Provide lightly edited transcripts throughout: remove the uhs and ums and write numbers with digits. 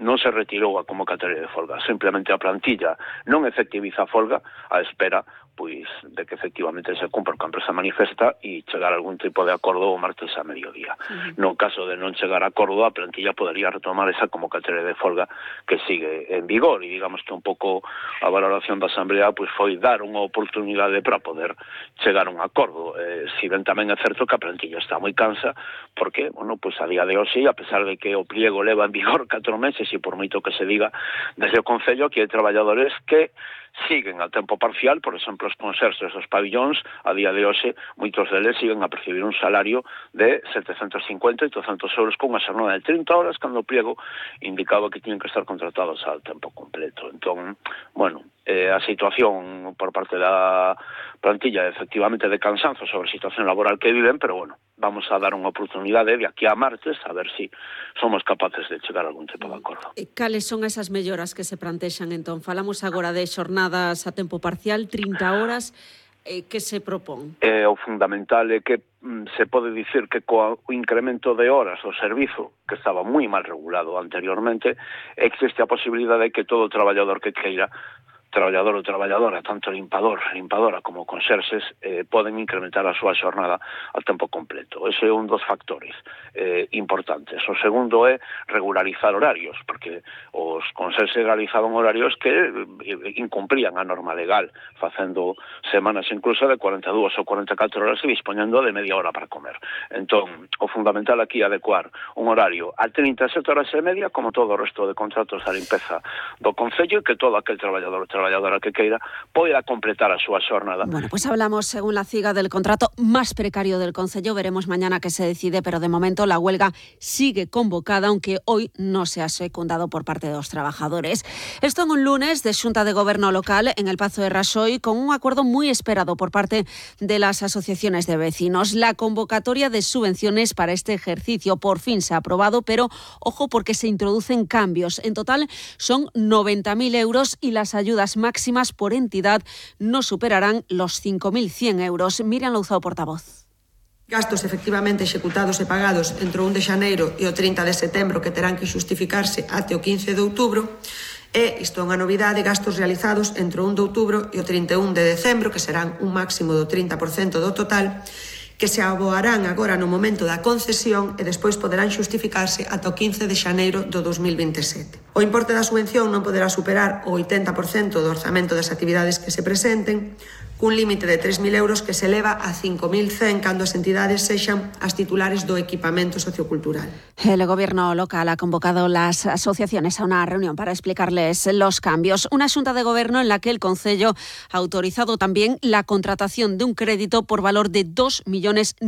non se retirou a convocatoria de folga, simplemente a plantilla non efectiviza a folga á espera pois de que efectivamente se cumpra o que a empresa manifesta e chegar a algún tipo de acordo o martes a mediodía. No caso de non chegar a acordo, a plantilla podería retomar esa convocatoria de folga que sigue en vigor, e digamos que un pouco a valoración da Asamblea pois foi dar unha oportunidade para poder chegar a un acordo. Si ben tamén é certo que a plantilla está moi cansa, porque, bueno, pois a día de hoxe, a pesar de que o pliego leva en vigor 4 meses e por moito que se diga desde o Concello que hai traballadores que siguen a tempo parcial, por exemplo, os conserxes dos pabillóns, a día de hoxe, moitos deles siguen a percibir un salario de 750 e 800 euros con unha xornada de 30 horas, cando o pliego indicaba que tiñen que estar contratados ao tempo completo. Entón, bueno, a situación por parte da plantilla efectivamente de cansanzo sobre a situación laboral que viven, pero bueno, vamos a dar unha oportunidade de aquí a martes a ver si somos capaces de chegar a algún tipo de acordo. Cales son esas melloras que se plantexan entón? Falamos agora de xornadas a tempo parcial, 30 horas, que se propón? O fundamental é que se pode dicir que co incremento de horas do servizo, que estaba moi mal regulado anteriormente, existe a posibilidade de que todo traballador que queira, traballador ou traballadora, tanto limpadora como conserxes, poden incrementar a súa xornada a tempo completo. Ese é un dos factores importantes. O segundo é regularizar horarios, porque os conserxes realizaban horarios que incumprían a norma legal, facendo semanas incluso de 42 ou 44 horas e dispoñendo de media hora para comer. Entón, o fundamental aquí é adecuar un horario a 37 horas e media, como todo o resto de contratos da limpeza do Concello, e que todo aquel traballadora que queira poida completar a súa xornada. Bueno, pues hablamos según la CIGA del contrato más precario del Concello. Veremos mañana qué se decide, pero de momento la huelga sigue convocada, aunque hoy no se ha secundado por parte de los trabajadores. Esto en un lunes de Xunta de Goberno local en el Pazo de Raxoi, con un acuerdo muy esperado por parte de las asociaciones de vecinos. La convocatoria de subvenciones para este ejercicio por fin se ha aprobado, pero ojo porque se introducen cambios. En total son 90.000 euros y las ayudas máximas por entidad no superarán los 5.100 euros. Miriam Louzao, portavoz. Gastos efectivamente executados e pagados entre o 1 de xaneiro e o 30 de setembro que terán que xustificarse até o 15 de outubro. E isto é unha novidade, gastos realizados entre o 1 de outubro e o 31 de decembro, que serán un máximo do 30% do total, que se aboarán agora no momento da concesión e despois poderán xustificarse ata o 15 de xaneiro do 2027. O importe da subvención non poderá superar o 80% do orzamento das actividades que se presenten, cun límite de 3.000 euros que se eleva a 5.100 cando as entidades sexan as titulares do equipamento sociocultural. El gobierno local ha convocado las asociaciones a una reunión para explicarles los cambios. Una xunta de gobierno en la que el Concello ha autorizado también la contratación de un crédito por valor de 2.900.000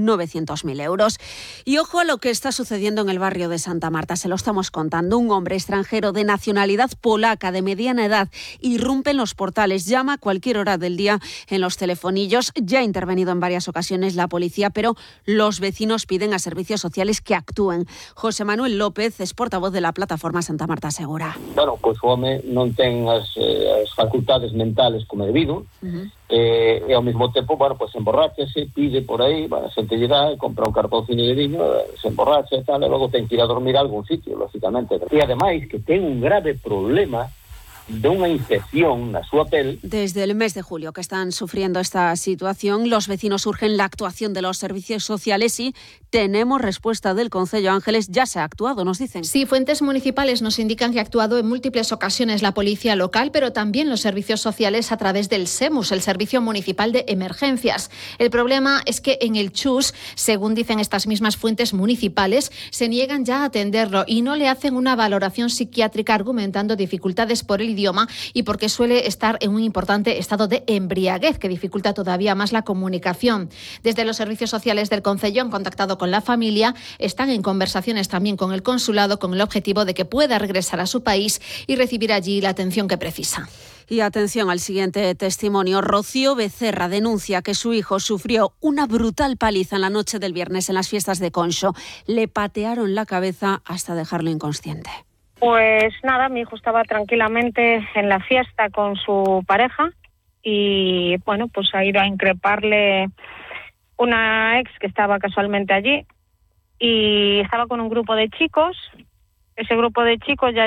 euros. Y ojo a lo que está sucediendo en el barrio de Santa Marta. Se lo estamos contando. Un hombre extranjero de nacionalidad polaca de mediana edad irrumpe en los portales, llama a cualquier hora del día en los telefonillos. Ya ha intervenido en varias ocasiones la policía, pero los vecinos piden a servicios sociales que actúen. José Manuel López es portavoz de la plataforma Santa Marta Segura. Bueno, pois o home non ten as facultades mentales como debido, e ao mesmo tempo, bueno, pois emborráchase, pide por aí, a xente lle dá, compra un cartoncino de viño, se emborracha e tal, e logo ten que ir a dormir a algún sitio, lógicamente. E ademais que ten un grave problema de unha infección na súa pel. Desde el mes de julio que están sufriendo esta situación, los vecinos urgen la actuación de los servicios sociales y tenemos respuesta del Concello. Ángeles, ya se ha actuado, nos dicen. Sí, fuentes municipales nos indican que ha actuado en múltiples ocasiones la policía local, pero también los servicios sociales a través del SEMUS, el Servicio Municipal de Emergencias. El problema es que en el CHUS, según dicen estas mismas fuentes municipales, se niegan ya a atenderlo y no le hacen una valoración psiquiátrica argumentando dificultades por el idioma y porque suele estar en un importante estado de embriaguez que dificulta todavía más la comunicación. Desde los servicios sociales del Concello han contactado con la familia, están en conversaciones también con el consulado con el objetivo de que pueda regresar a su país y recibir allí la atención que precisa. Y atención al siguiente testimonio. Rocío Becerra denuncia que su hijo sufrió una brutal paliza en la noche del viernes en las fiestas de Conxo. Le patearon la cabeza hasta dejarlo inconsciente. Pues nada, mi hijo estaba tranquilamente en la fiesta con su pareja y bueno, pues ha ido a increparle una ex que estaba casualmente allí y estaba con un grupo de chicos. Ese grupo de chicos ya